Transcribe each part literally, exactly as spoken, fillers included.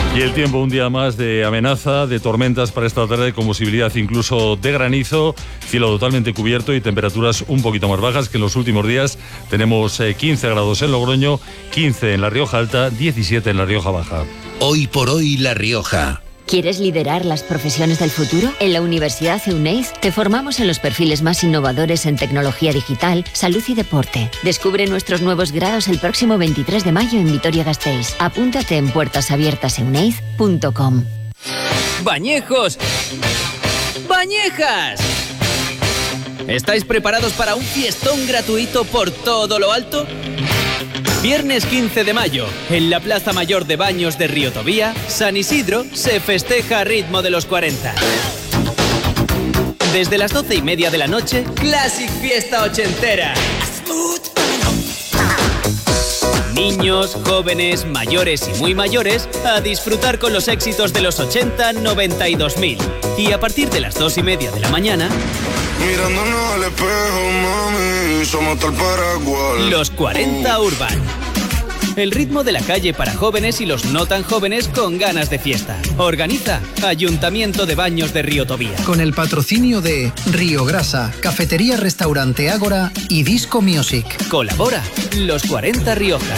Y el tiempo, un día más de amenaza, de tormentas para esta tarde, con posibilidad incluso de granizo, cielo totalmente cubierto y temperaturas un poquito más bajas que en los últimos días. Tenemos eh, quince grados en Logroño, quince en La Rioja Alta, diecisiete en La Rioja Baja. Hoy por hoy La Rioja. ¿Quieres liderar las profesiones del futuro? En la Universidad Euneiz te formamos en los perfiles más innovadores en tecnología digital, salud y deporte. Descubre nuestros nuevos grados el próximo veintitrés de mayo en Vitoria-Gasteiz. Apúntate en puertas abiertas euneiz punto com. ¡Bañejos! ¡Bañejas! ¿Estáis preparados para un fiestón gratuito por todo lo alto? Viernes quince de mayo, en la Plaza Mayor de Baños de Río Tobía, San Isidro se festeja a ritmo de los cuarenta. Desde las doce y media de la noche, Classic Fiesta Ochentera. Niños, jóvenes, mayores y muy mayores a disfrutar con los éxitos de los ochenta, noventa y dos mil. Y a partir de las dos y media de la mañana, mirándonos al espejo, mami, somos tal para cual. Los cuarenta Urban. El ritmo de la calle para jóvenes y los no tan jóvenes con ganas de fiesta. Organiza Ayuntamiento de Baños de Río Tobía. Con el patrocinio de Río Grasa, Cafetería Restaurante Ágora y Disco Music. Colabora Los cuarenta Rioja.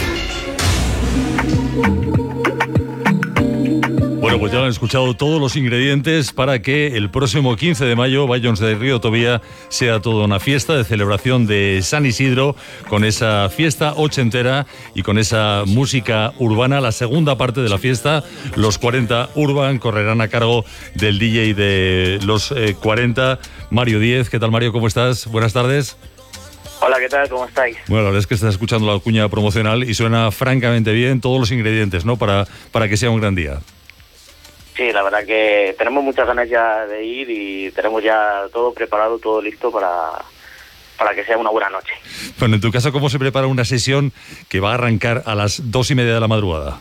Bueno, pues ya lo han escuchado todos los ingredientes para que el próximo quince de mayo Baños de Río Tobía sea toda una fiesta de celebración de San Isidro, con esa fiesta ochentera y con esa música urbana. La segunda parte de la fiesta, los cuarenta Urban, correrán a cargo del D J de los eh, cuarenta, Mario Díez. ¿Qué tal, Mario? ¿Cómo estás? Buenas tardes. Hola, ¿qué tal? ¿Cómo estáis? Bueno, la verdad es que estás escuchando la cuña promocional y suena francamente bien, todos los ingredientes, ¿no? Para, para que sea un gran día. Sí, la verdad que tenemos muchas ganas ya de ir y tenemos ya todo preparado, todo listo para, para que sea una buena noche. Bueno, en tu caso, ¿cómo se prepara una sesión que va a arrancar a las dos y media de la madrugada?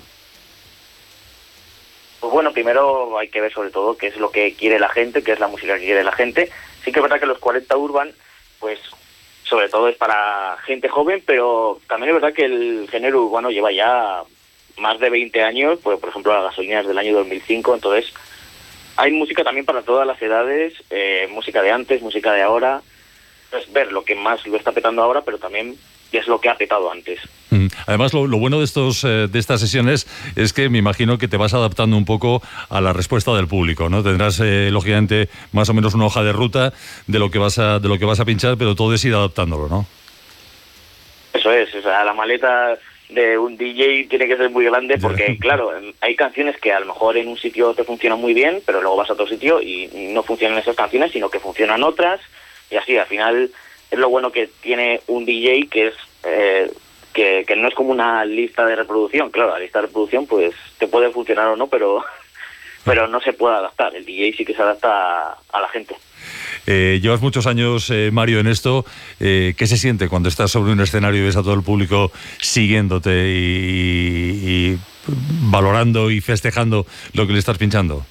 Pues bueno, primero hay que ver sobre todo qué es lo que quiere la gente, qué es la música que quiere la gente. Sí que es verdad que los cuarenta Urban, pues sobre todo es para gente joven, pero también es verdad que el género urbano lleva ya más de veinte años, pues por ejemplo las gasolinas del año dos mil cinco, entonces hay música también para todas las edades, eh, música de antes, música de ahora, pues ver lo que más lo está petando ahora, pero también es lo que ha petado antes. Además, lo, lo bueno de estos eh, de estas sesiones es que me imagino que te vas adaptando un poco a la respuesta del público, ¿no? Tendrás eh, lógicamente más o menos una hoja de ruta de lo que vas a de lo que vas a pinchar, pero todo es ir adaptándolo, ¿no? Eso es, o sea, la maleta de un D J tiene que ser muy grande porque, claro, hay canciones que a lo mejor en un sitio te funcionan muy bien, pero luego vas a otro sitio y no funcionan esas canciones, sino que funcionan otras, y así, al final, es lo bueno que tiene un D J, que es eh, que, que no es como una lista de reproducción. Claro, la lista de reproducción, pues, te puede funcionar o no, pero, pero no se puede adaptar. El D J sí que se adapta a, a la gente. Eh, llevas muchos años, eh, Mario, en esto. Eh, ¿Qué se siente cuando estás sobre un escenario y ves a todo el público siguiéndote y, y valorando y festejando lo que le estás pinchando?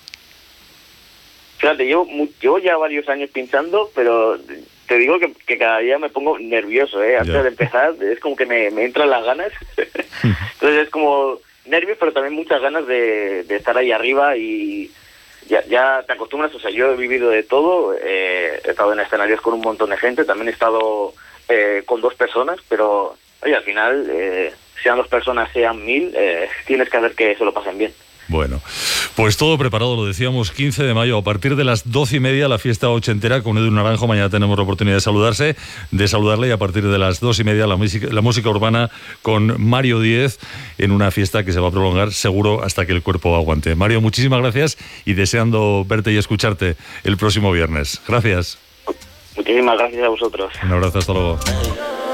Fíjate, llevo, llevo ya varios años pinchando, pero te digo que, que cada día me pongo nervioso, ¿eh? Antes ya. de empezar, es como que me, me entran las ganas. Entonces es como nervios, pero también muchas ganas de, de estar ahí arriba y Ya, ya te acostumbras. O sea, yo he vivido de todo, eh, he estado en escenarios con un montón de gente, también he estado eh, con dos personas, pero oye, al final, eh, sean dos personas, sean mil, eh, tienes que hacer que se lo pasen bien. Bueno, pues todo preparado, lo decíamos, quince de mayo, a partir de las doce y media, la fiesta ochentera con Edu Naranjo. Mañana tenemos la oportunidad de saludarse, de saludarle, y a partir de las dos y media la música, la música urbana con Mario Díez, en una fiesta que se va a prolongar seguro hasta que el cuerpo aguante. Mario, muchísimas gracias y deseando verte y escucharte el próximo viernes. Gracias. Muchísimas gracias a vosotros. Un abrazo, hasta luego.